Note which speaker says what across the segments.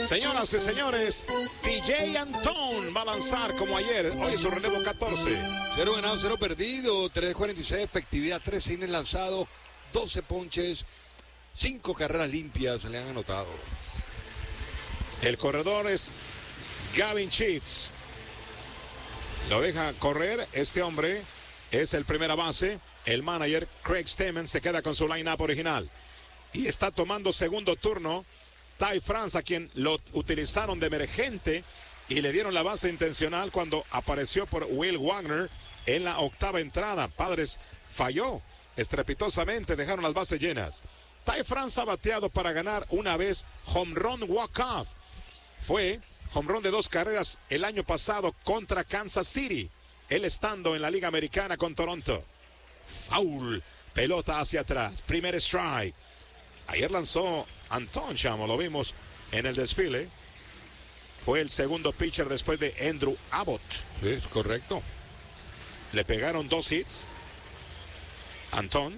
Speaker 1: Señoras y señores, DJ Antón va a lanzar como ayer. Hoy es su relevo 14.
Speaker 2: 0 ganado, 0 perdido, 3.46, efectividad, 3 innings lanzados, 12 ponches, 5 carreras limpias se le han anotado.
Speaker 1: El corredor es Gavin Sheets. Lo deja correr. Este hombre es el primera base. El manager Craig Stammen se queda con su line-up original. Y está tomando segundo turno Ty France, a quien lo utilizaron de emergente y le dieron la base intencional cuando apareció por Will Wagner en la octava entrada. Padres falló estrepitosamente, dejaron las bases llenas. Ty France ha bateado para ganar una vez home run walk-off. Fue home run de 2 carreras el año pasado contra Kansas City, él estando en la Liga Americana con Toronto. Foul, pelota hacia atrás, primer strike. Ayer lanzó Antón, chamo, lo vimos en el desfile. Fue el segundo pitcher después de Andrew Abbott.
Speaker 2: Sí, es correcto.
Speaker 1: Le pegaron 2 hits. Antón.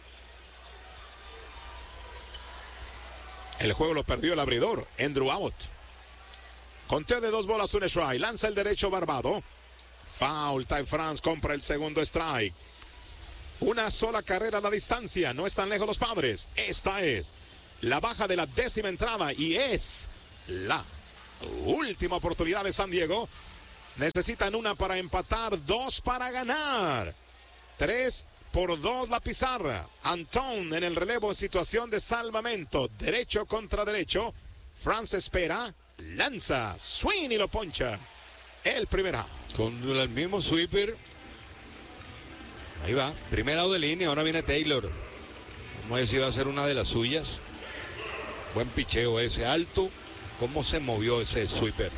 Speaker 1: El juego lo perdió el abridor, Andrew Abbott. Conteo de 2 bolas, 1 strike. Lanza el derecho Barbado. Foul, Ty France compra el segundo strike. Una sola carrera a la distancia, no están lejos los Padres. Esta es la baja de la 10ª entrada y es la última oportunidad de San Diego. Necesitan una para empatar, 2 para ganar. 3-2 la pizarra. Antón en el relevo en situación de salvamento. Derecho contra derecho. France espera, lanza, swing y lo poncha. El primer out.
Speaker 2: Con el mismo sweeper. Ahí va, primer out de línea, ahora viene Taylor. Vamos a ver si va a ser una de las suyas. Buen picheo ese, alto. ¿Cómo se movió ese sweeper?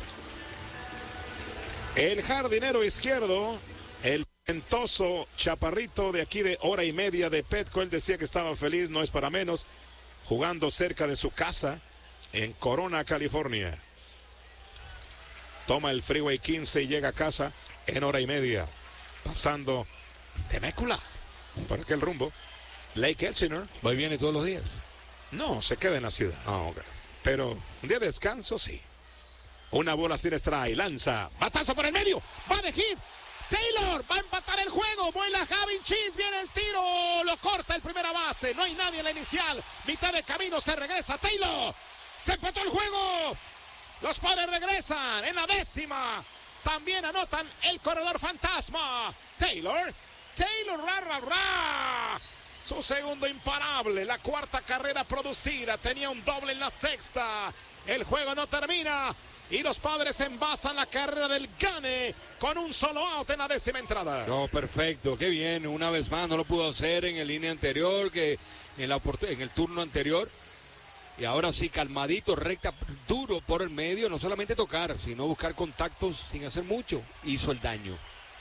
Speaker 1: El jardinero izquierdo, el talentoso chaparrito de aquí de hora y media de Petco. Él decía que estaba feliz, no es para menos, jugando cerca de su casa en Corona, California. Toma el Freeway 15 y llega a casa en hora y media, pasando Temecula por aquel rumbo. Lake Elsinore.
Speaker 2: ¿Va y viene todos los días?
Speaker 1: No, se queda en la ciudad.
Speaker 2: Ok.
Speaker 1: Pero un día de descanso, sí. Una bola sin strike, lanza, batazo por el medio, va de hit. Taylor va a empatar el juego. Vuela Gavin Sheets, viene el tiro, lo corta el primera base. No hay nadie en la inicial. Mitad de camino, se regresa Taylor. Se empató el juego. Los Padres regresan en la 10ª. También anotan el corredor fantasma. Taylor, ra. Su segundo imparable, la 4ª carrera producida. Tenía un doble en la 6ª. El juego no termina y los Padres envasan la carrera del Gane con un solo out en la 10ª entrada.
Speaker 2: No, perfecto, qué bien. Una vez más no lo pudo hacer en el inning anterior, que en el turno anterior. Y ahora sí, calmadito, recta, duro por el medio, no solamente tocar, sino buscar contactos sin hacer mucho. Hizo el daño.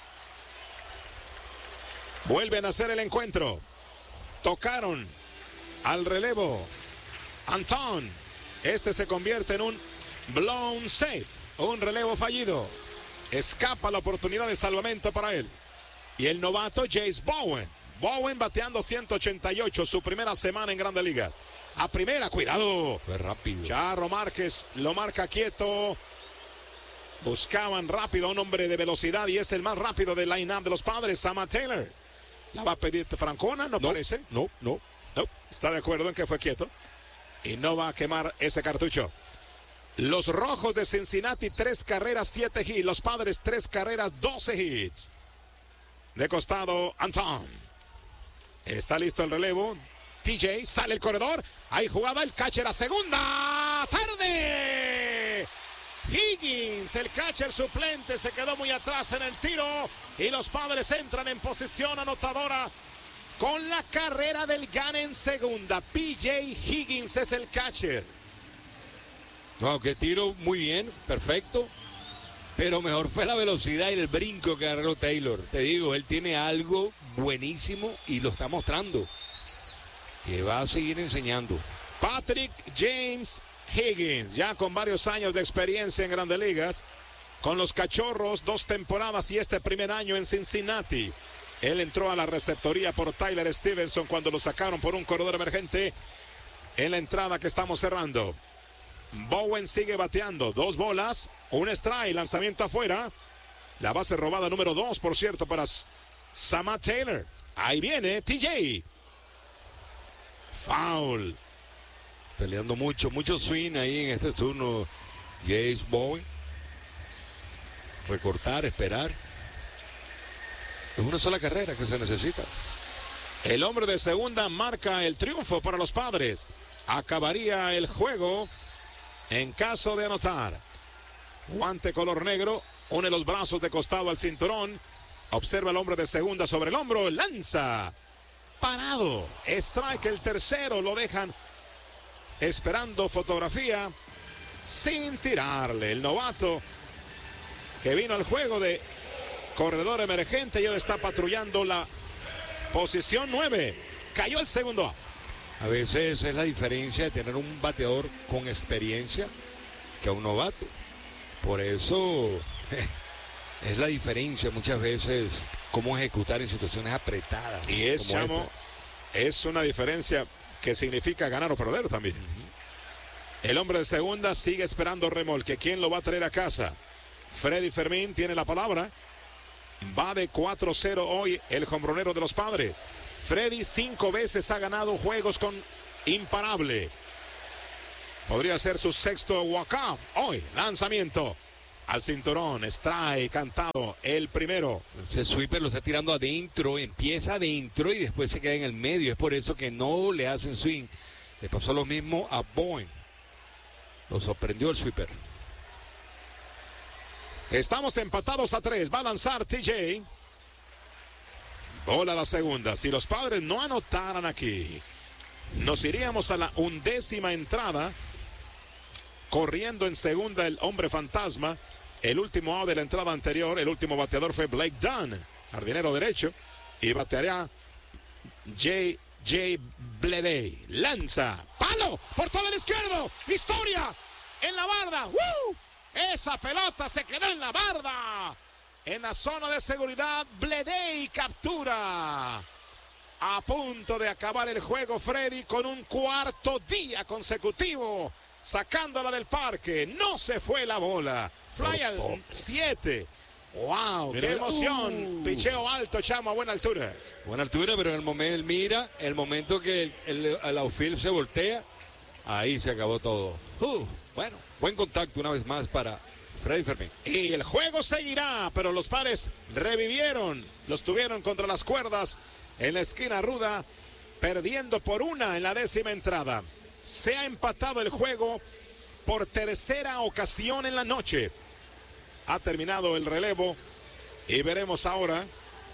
Speaker 1: Vuelven a hacer el encuentro. Tocaron al relevo Antón. Este se convierte en un blown safe, un relevo fallido. Escapa la oportunidad de salvamento para él. Y el novato Jace Bowen. Bowen bateando 188, su primera semana en Grandes Ligas. A primera, cuidado.
Speaker 2: Fue rápido.
Speaker 1: Charro Márquez lo marca quieto. Buscaban rápido a un hombre de velocidad y es el más rápido del line-up de los Padres, Sama Taylor. ¿La va a pedir Francona? ¿No parece?
Speaker 2: No.
Speaker 1: Está de acuerdo en que fue quieto. Y no va a quemar ese cartucho. Los Rojos de Cincinnati, 3 carreras, 7 hits. Los Padres, 3 carreras, 12 hits. De costado, Antón. Está listo el relevo. TJ, sale el corredor. Hay jugada, el catcher a segunda. ¡Tarde! Higgins, el catcher suplente, se quedó muy atrás en el tiro. Y los Padres entran en posición anotadora con la carrera del Gane en segunda. PJ Higgins es el catcher.
Speaker 2: No, que tiro muy bien, perfecto. Pero mejor fue la velocidad y el brinco que agarró Taylor. Te digo, él tiene algo buenísimo y lo está mostrando. Que va a seguir enseñando.
Speaker 1: Patrick James Higgins, ya con varios años de experiencia en Grandes Ligas, con los Cachorros, 2 temporadas y este primer año en Cincinnati. Él entró a la receptoría por Tyler Stevenson cuando lo sacaron por un corredor emergente en la entrada que estamos cerrando. Bowen sigue bateando. 2 bolas, un strike, lanzamiento afuera. La base robada número 2, por cierto, para Samad Taylor. Ahí viene TJ. Foul.
Speaker 2: Peleando mucho swing ahí en este turno. Jace Bowen. Recortar, esperar. Es una sola carrera que se necesita.
Speaker 1: El hombre de segunda marca el triunfo para los Padres. Acabaría el juego en caso de anotar. Guante color negro. Une los brazos de costado al cinturón. Observa el hombre de segunda sobre el hombro. Lanza. Parado. Strike el tercero. Lo dejan esperando fotografía. Sin tirarle. El novato que vino al juego de corredor emergente y ahora está patrullando la posición 9. Cayó el segundo.
Speaker 2: A veces es la diferencia de tener un bateador con experiencia que a un novato. Por eso es la diferencia muchas veces cómo ejecutar en situaciones apretadas.
Speaker 1: Y es, Chamo, es una diferencia que significa ganar o perder también. El hombre de segunda sigue esperando remolque. ¿Quién lo va a traer a casa? Freddy Fermín tiene la palabra. Va de 4-0 hoy el jonronero de los Padres. Freddy 5 veces ha ganado juegos con imparable. Podría ser su sexto walk-off hoy. Lanzamiento al cinturón. Strike cantado el primero.
Speaker 2: Ese sweeper lo está tirando adentro. Empieza adentro y después se queda en el medio. Es por eso que no le hacen swing. Le pasó lo mismo a Bowen. Lo sorprendió el sweeper.
Speaker 1: Estamos empatados a 3. Va a lanzar TJ. Bola la segunda. Si los Padres no anotaran aquí, nos iríamos a la 11ª entrada. Corriendo en segunda el hombre fantasma. El último out de la entrada anterior. El último bateador fue Blake Dunn, jardinero derecho. Y bateará J.J. Bleday. Lanza. Palo por todo el izquierdo. Historia en la barda. ¡Woo! Esa pelota se quedó en la barda. En la zona de seguridad, Bleday captura. A punto de acabar el juego, Freddy, con un cuarto día consecutivo. Sacándola del parque. No se fue la bola. Fly al 7. ¡Wow! ¡Qué emoción! Picheo alto, Chamo, a buena altura.
Speaker 2: Buena altura, pero en el momento, él mira, el momento que el outfield se voltea, ahí se acabó todo. Bueno, buen contacto una vez más para Freddy Fermín.
Speaker 1: Y el juego seguirá, pero los Padres revivieron. Los tuvieron contra las cuerdas en la esquina ruda, perdiendo por 1 en la 10ª entrada. Se ha empatado el juego por tercera ocasión en la noche. Ha terminado el relevo y veremos ahora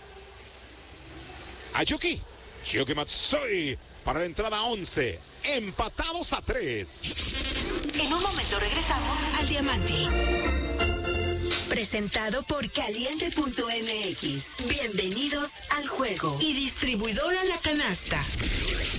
Speaker 1: a Yuki Matsui para la entrada 11. Empatados a 3.
Speaker 3: En un momento regresamos al Diamante. Presentado por Caliente.mx. Bienvenidos al juego. Y distribuidora La Canasta.